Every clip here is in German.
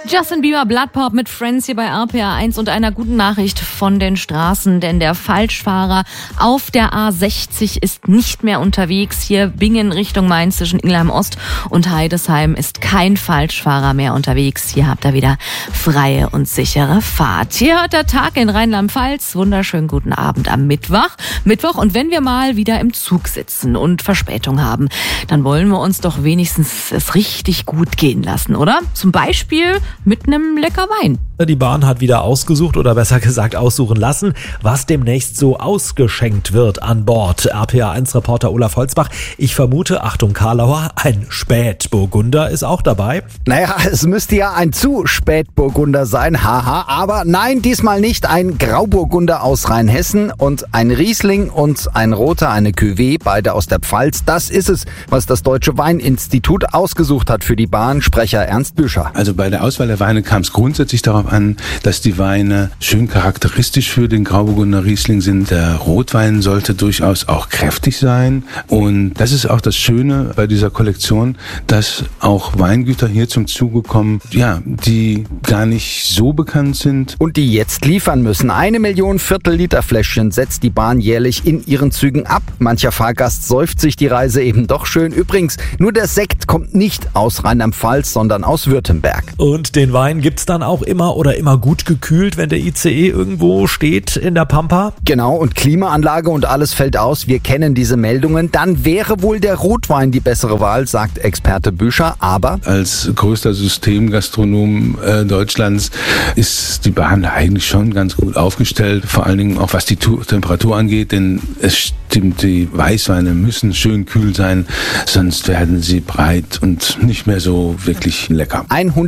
Justin Bieber, Blood Pop mit Friends hier bei RPA 1 und einer guten Nachricht von den Straßen, denn der Falschfahrer auf der A60 ist nicht mehr unterwegs. Hier Bingen Richtung Mainz zwischen Ingelheim Ost und Heidesheim ist kein Falschfahrer mehr unterwegs. Hier habt ihr wieder freie und sichere Fahrt. Hier hört der Tag in Rheinland-Pfalz. Wunderschönen guten Abend am Mittwoch. Und wenn wir mal wieder im Zug sitzen und Verspätung haben, dann wollen wir uns doch wenigstens es richtig gut gehen lassen, oder? Zum Beispiel mit einem lecker Wein. Die Bahn hat wieder ausgesucht oder besser gesagt aussuchen lassen, was demnächst so ausgeschenkt wird an Bord. RPA1-Reporter Olaf Holzbach. Ich vermute, Achtung Karlauer, ein Spätburgunder ist auch dabei. Naja, es müsste ja ein zu Spätburgunder sein, haha. Aber nein, diesmal nicht. Ein Grauburgunder aus Rheinhessen und ein Riesling und ein Roter, eine Cuvée, beide aus der Pfalz. Das ist es, was das Deutsche Weininstitut ausgesucht hat für die Bahn. Sprecher Ernst Büscher. Also bei der Auswahl der Weine kam es grundsätzlich darauf an, dass die Weine schön charakteristisch für den Grauburgunder Riesling sind. Der Rotwein sollte durchaus auch kräftig sein. Und das ist auch das Schöne bei dieser Kollektion, dass auch Weingüter hier zum Zuge kommen, ja, die gar nicht so bekannt sind. Und die jetzt liefern müssen. 1 Million Viertel-Liter-Fläschchen setzt die Bahn jährlich in ihren Zügen ab. Mancher Fahrgast säuft sich die Reise eben doch schön. Übrigens, nur der Sekt kommt nicht aus Rheinland-Pfalz, sondern aus Württemberg. Und den Wein gibt's dann auch immer gut gekühlt, wenn der ICE irgendwo steht in der Pampa? Genau, und Klimaanlage und alles fällt aus. Wir kennen diese Meldungen. Dann wäre wohl der Rotwein die bessere Wahl, sagt Experte Büscher. Aber als größter Systemgastronom Deutschlands ist die Bahn eigentlich schon ganz gut aufgestellt. Vor allen Dingen auch was die Temperatur angeht, denn es stimmt, die Weißweine müssen schön kühl sein, sonst werden sie breit und nicht mehr so wirklich lecker.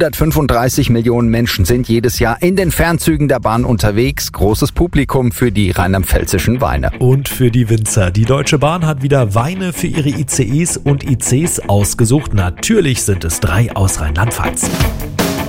135 Millionen Menschen sind jedes Jahr in den Fernzügen der Bahn unterwegs. Großes Publikum für die rheinland-pfälzischen Weine. Und für die Winzer. Die Deutsche Bahn hat wieder Weine für ihre ICEs und ICs ausgesucht. Natürlich sind es 3 aus Rheinland-Pfalz.